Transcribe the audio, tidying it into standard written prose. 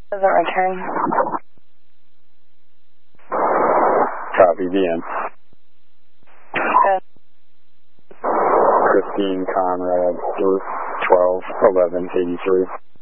Doesn't return. Copy, the end. Good. Christine Conrad, 121183.